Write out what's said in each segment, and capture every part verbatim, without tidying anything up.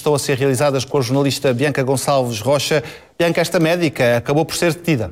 estão a ser realizadas com a jornalista Bianca Gonçalves Rocha. Bianca, esta médica acabou por ser detida.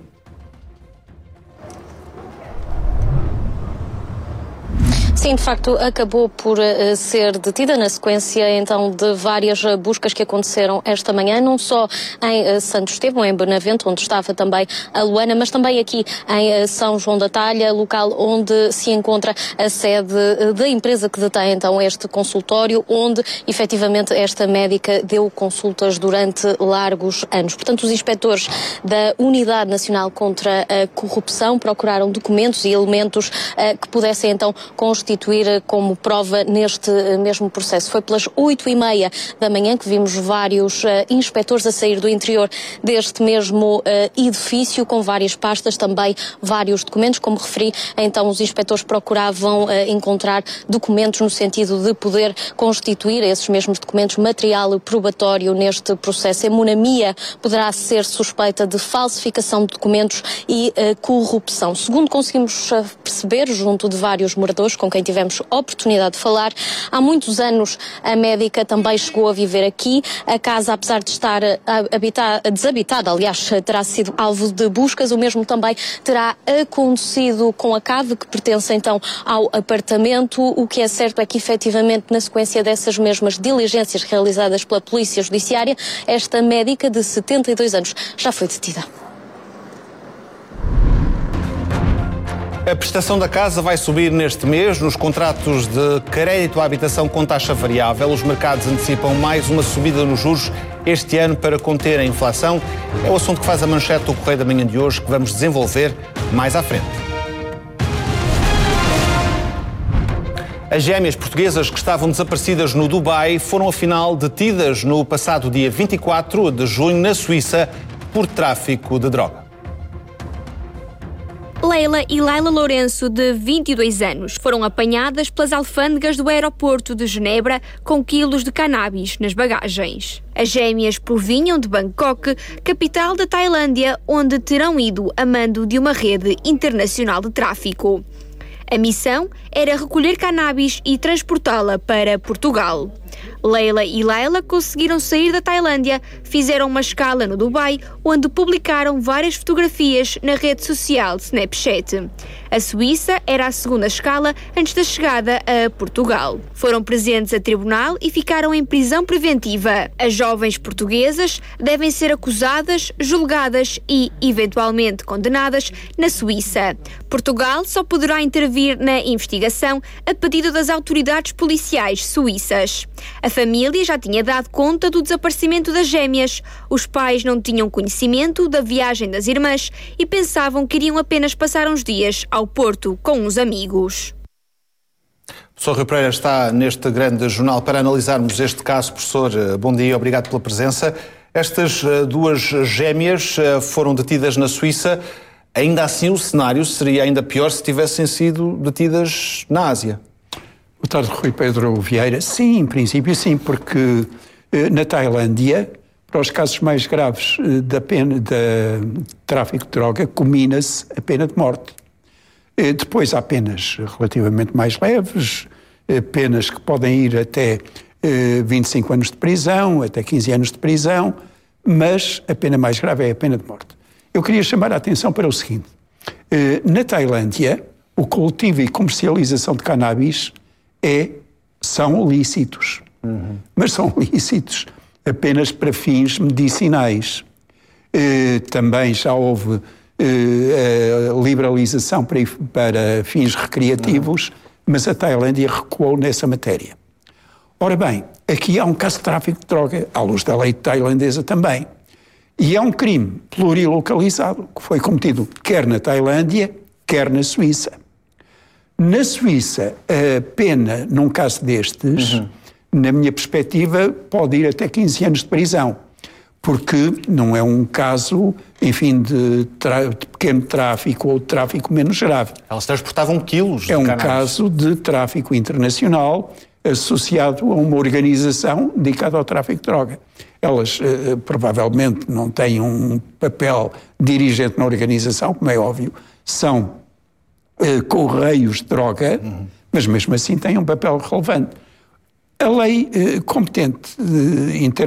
Sim, de facto, acabou por uh, ser detida na sequência, então, de várias uh, buscas que aconteceram esta manhã, não só em uh, Santo Estevão, em Benavente, onde estava também a Luana, mas também aqui em uh, São João da Talha, local onde se encontra a sede uh, da empresa que detém, então, este consultório, onde, efetivamente, esta médica deu consultas durante largos anos. Portanto, os inspectores da Unidade Nacional contra a Corrupção procuraram documentos e elementos uh, que pudessem, então, constituir como prova neste mesmo processo. Foi pelas oito e meia da manhã que vimos vários uh, inspectores a sair do interior deste mesmo uh, edifício, com várias pastas, também vários documentos. Como referi, então os inspectores procuravam uh, encontrar documentos no sentido de poder constituir esses mesmos documentos material probatório neste processo. A Monamia poderá ser suspeita de falsificação de documentos e uh, corrupção. Segundo conseguimos uh, perceber, junto de vários moradores com quem tivemos oportunidade de falar, há muitos anos a médica também chegou a viver aqui. A casa, apesar de estar habitada, desabitada, aliás, terá sido alvo de buscas. O mesmo também terá acontecido com a cave, que pertence então ao apartamento. O que é certo é que, efetivamente, na sequência dessas mesmas diligências realizadas pela Polícia Judiciária, esta médica de setenta e dois anos já foi detida. A prestação da casa vai subir neste mês. Nos contratos de crédito à habitação com taxa variável, os mercados antecipam mais uma subida nos juros este ano para conter a inflação. É o assunto que faz a manchete do Correio da Manhã de hoje, que vamos desenvolver mais à frente. As gêmeas portuguesas que estavam desaparecidas no Dubai foram afinal detidas no passado dia vinte e quatro de junho na Suíça por tráfico de droga. Leila e Laila Lourenço, de vinte e dois anos, foram apanhadas pelas alfândegas do aeroporto de Genebra com quilos de cannabis nas bagagens. As gêmeas provinham de Bangkok, capital da Tailândia, onde terão ido a mando de uma rede internacional de tráfico. A missão era recolher cannabis e transportá-la para Portugal. Leila e Laila conseguiram sair da Tailândia, fizeram uma escala no Dubai, onde publicaram várias fotografias na rede social Snapchat. A Suíça era a segunda escala antes da chegada a Portugal. Foram presentes a tribunal e ficaram em prisão preventiva. As jovens portuguesas devem ser acusadas, julgadas e, eventualmente, condenadas na Suíça. Portugal só poderá intervir na investigação a pedido das autoridades policiais suíças. A família já tinha dado conta do desaparecimento das gêmeas. Os pais não tinham conhecimento da viagem das irmãs e pensavam que iriam apenas passar uns dias ao Porto com uns amigos. O professor Rui Pereira está neste grande jornal para analisarmos este caso. Professor, bom dia, obrigado pela presença. Estas duas gêmeas foram detidas na Suíça. Ainda assim, o cenário seria ainda pior se tivessem sido detidas na Ásia. Boa tarde, Rui Pedro Vieira. Sim, em princípio sim, porque eh, na Tailândia, para os casos mais graves eh, da pena de tráfico de droga, comina-se a pena de morte. Eh, depois há penas relativamente mais leves, eh, penas que podem ir até eh, vinte e cinco anos de prisão, até quinze anos de prisão, mas a pena mais grave é a pena de morte. Eu queria chamar a atenção para o seguinte. Eh, na Tailândia, o cultivo e comercialização de cannabis É, são lícitos, uhum. mas são lícitos apenas para fins medicinais. Eh, também já houve eh, a liberalização para, para fins recreativos, uhum. mas a Tailândia recuou nessa matéria. Ora bem, aqui há um caso de tráfico de droga, à luz da lei tailandesa também. E é um crime plurilocalizado, que foi cometido quer na Tailândia, quer na Suíça. Na Suíça, a pena, num caso destes, uhum. na minha perspectiva, pode ir até quinze anos de prisão, porque não é um caso, enfim, de, tra- de pequeno tráfico ou de tráfico menos grave. Elas transportavam quilos de É um cannabis. caso de tráfico internacional associado a uma organização dedicada ao tráfico de droga. Elas eh, provavelmente não têm um papel dirigente na organização, como é óbvio, são Uh, correios de droga, uhum. mas mesmo assim tem um papel relevante. A lei uh, competente uh, em termos